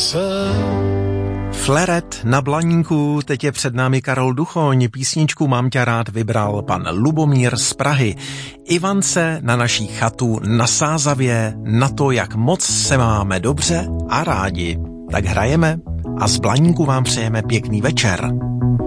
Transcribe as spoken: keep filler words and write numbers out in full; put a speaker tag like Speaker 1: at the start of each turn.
Speaker 1: se.
Speaker 2: Fleret na Blaníku, teď je před námi Karol Duchoň, písničku Mám tě rád vybral pan Lubomír z Prahy. Ivance na naší chatu na Sázavě, na to, jak moc se máme dobře a rádi. Tak hrajeme a z Blaníku vám přejeme pěkný večer.